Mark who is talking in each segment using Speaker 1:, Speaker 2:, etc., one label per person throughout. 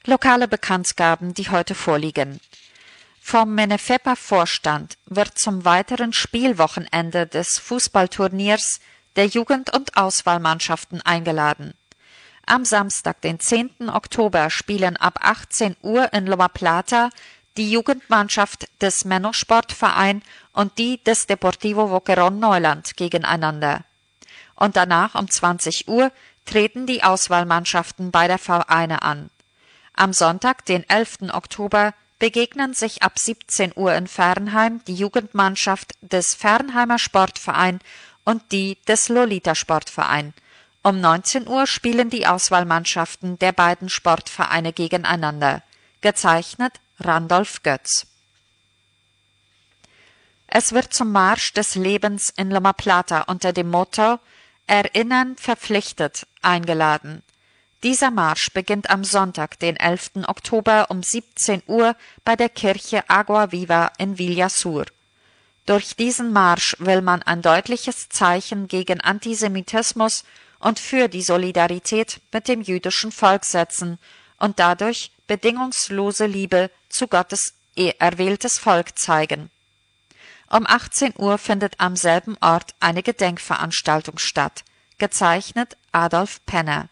Speaker 1: Lokale Bekanntgaben, die heute vorliegen. Vom Menefepa-Vorstand wird zum weiteren Spielwochenende des Fußballturniers der Jugend- und Auswahlmannschaften eingeladen. Am Samstag, den 10. Oktober, spielen ab 18 Uhr in Loma Plata die Jugendmannschaft des Menno-Sportverein und die des Deportivo Boquerón Neuland gegeneinander. Und danach um 20 Uhr treten die Auswahlmannschaften beider Vereine an. Am Sonntag, den 11. Oktober, begegnen sich ab 17 Uhr in Fernheim die Jugendmannschaft des Fernheimer Sportverein und die des Lolita Sportverein. Um 19 Uhr spielen die Auswahlmannschaften der beiden Sportvereine gegeneinander. Gezeichnet Randolph Götz. Es wird zum Marsch des Lebens in Loma Plata unter dem Motto Erinnern verpflichtet eingeladen. Dieser Marsch beginnt am Sonntag, den 11. Oktober um 17 Uhr bei der Kirche Agua Viva in Villasur. Durch diesen Marsch will man ein deutliches Zeichen gegen Antisemitismus und für die Solidarität mit dem jüdischen Volk setzen und dadurch bedingungslose Liebe zu Gottes erwähltes Volk zeigen. Um 18 Uhr findet am selben Ort eine Gedenkveranstaltung statt. Gezeichnet Adolf Penner.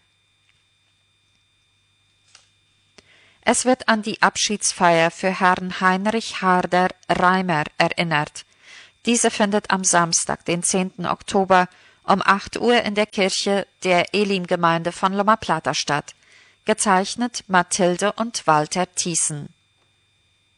Speaker 1: Es wird an die Abschiedsfeier für Herrn Heinrich Harder Reimer erinnert. Diese findet am Samstag, den 10. Oktober, um 8 Uhr in der Kirche der Elim-Gemeinde von Loma Plata statt. Gezeichnet Mathilde und Walter Thiessen.